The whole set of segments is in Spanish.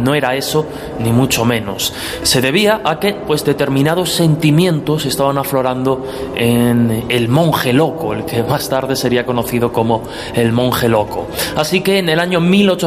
no era eso ni mucho menos. Se debía a que pues determinados sentimientos estaban aflorando en el monje loco, el que más tarde sería conocido como el monje loco. Así que en el año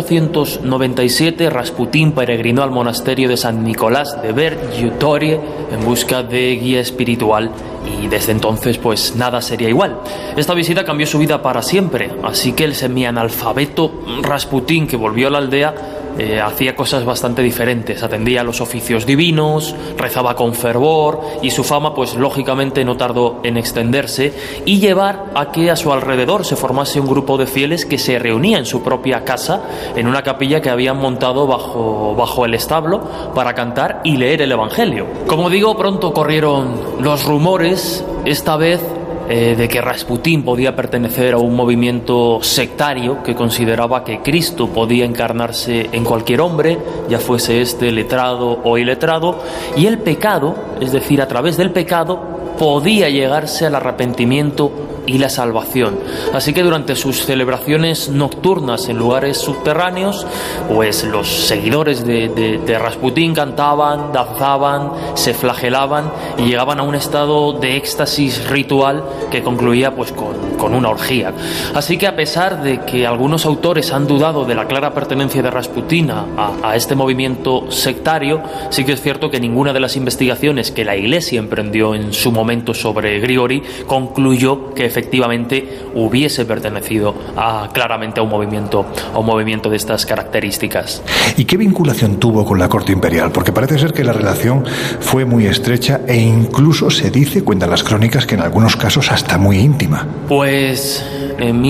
1897 Rasputín peregrinó al monasterio de San Nicolás de Vergiotorie en busca de guía espiritual, y desde entonces pues nada sería igual. Esta visita cambió su vida para siempre, así que el semianalfabeto Rasputín, que volvió a la aldea, hacía cosas bastante diferentes. Atendía a los oficios divinos, rezaba con fervor, y su fama pues lógicamente no tardó en extenderse y llevar a que a su alrededor se formase un grupo de fieles que se reunía en su propia casa, en una capilla que habían montado bajo el establo, para cantar y leer el Evangelio. Como digo, pronto corrieron los rumores, esta vez de que Rasputín podía pertenecer a un movimiento sectario que consideraba que Cristo podía encarnarse en cualquier hombre, ya fuese este letrado o iletrado, y el pecado, es decir, a través del pecado, podía llegarse al arrepentimiento y la salvación. Así que durante sus celebraciones nocturnas en lugares subterráneos, pues los seguidores de Rasputín cantaban, danzaban, se flagelaban y llegaban a un estado de éxtasis ritual que concluía pues con una orgía. Así que, a pesar de que algunos autores han dudado de la clara pertenencia de Rasputín a este movimiento sectario, sí que es cierto que ninguna de las investigaciones que la Iglesia emprendió en su momento sobre Grigori concluyó que efectivamente hubiese pertenecido claramente a un movimiento de estas características. ¿Y qué vinculación tuvo con la corte imperial? Porque parece ser que la relación fue muy estrecha e incluso se dice, cuentan las crónicas, que en algunos casos hasta muy íntima. Pues en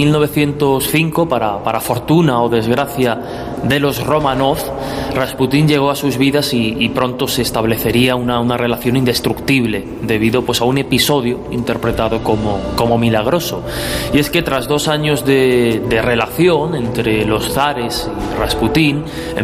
1905, para fortuna o desgracia de los Romanov, Rasputín llegó a sus vidas y pronto se establecería una relación indestructible debido pues a un episodio interpretado como milagroso. Y es que tras 2 años de relación entre los zares y Rasputín, en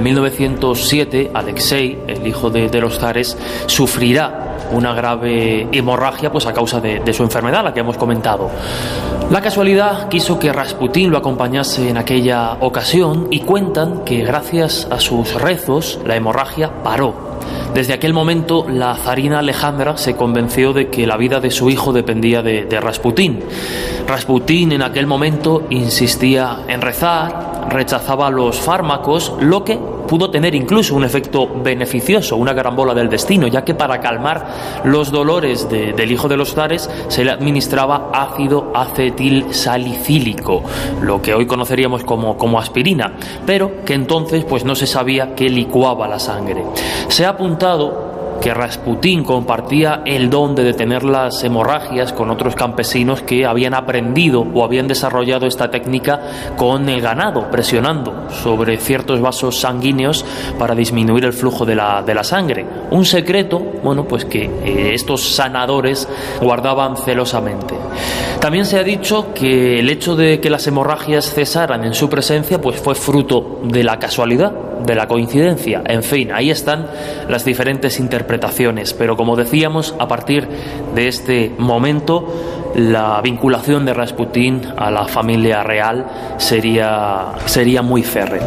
1907 Alexei, el hijo de los zares, sufrirá una grave hemorragia pues a causa de su enfermedad, la que hemos comentado. La casualidad quiso que Rasputín lo acompañase en aquella ocasión, y cuentan que gracias a sus rezos la hemorragia paró. Desde aquel momento la zarina Alejandra se convenció de que la vida de su hijo dependía de Rasputín. Rasputín en aquel momento insistía en rezar, rechazaba los fármacos, lo que pudo tener incluso un efecto beneficioso, una carambola del destino, ya que para calmar los dolores del hijo de los zares se le administraba ácido acetil salicílico, lo que hoy conoceríamos como aspirina, pero que entonces pues no se sabía que licuaba la sangre. Se ha apuntado que Rasputín compartía el don de detener las hemorragias con otros campesinos que habían aprendido o habían desarrollado esta técnica con el ganado, presionando sobre ciertos vasos sanguíneos para disminuir el flujo de la sangre. Un secreto, pues que estos sanadores guardaban celosamente. También se ha dicho que el hecho de que las hemorragias cesaran en su presencia pues fue fruto de la casualidad, de la coincidencia. En fin, ahí están las diferentes interpretaciones, pero como decíamos, a partir de este momento la vinculación de Rasputín a la familia real sería muy férrea.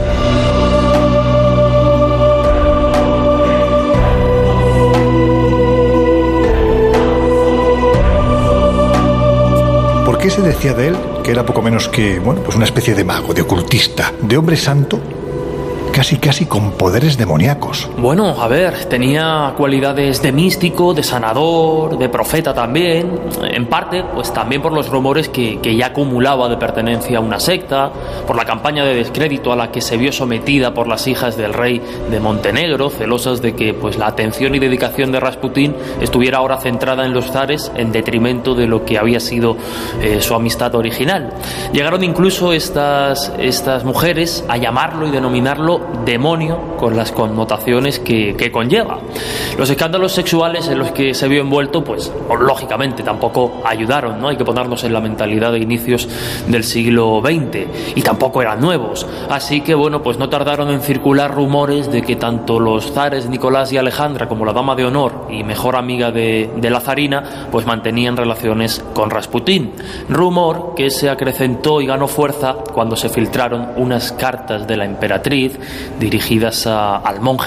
¿Por qué se decía de él que era poco menos que, pues una especie de mago, de ocultista, de hombre santo, casi con poderes demoníacos? Bueno, a ver, tenía cualidades de místico, de sanador, de profeta también, en parte pues también por los rumores que ya acumulaba de pertenencia a una secta, por la campaña de descrédito a la que se vio sometida por las hijas del rey de Montenegro, celosas de que pues la atención y dedicación de Rasputín estuviera ahora centrada en los zares en detrimento de lo que había sido su amistad original. Llegaron incluso estas mujeres a llamarlo y denominarlo demonio, con las connotaciones que conlleva. Los escándalos sexuales en los que se vio envuelto pues lógicamente tampoco ayudaron, ¿no? Hay que ponernos en la mentalidad de inicios del siglo XX, y tampoco eran nuevos, así que pues no tardaron en circular rumores de que tanto los zares Nicolás y Alejandra como la dama de honor y mejor amiga de la zarina pues mantenían relaciones con Rasputín, rumor que se acrecentó y ganó fuerza cuando se filtraron unas cartas de la emperatriz dirigidas al monje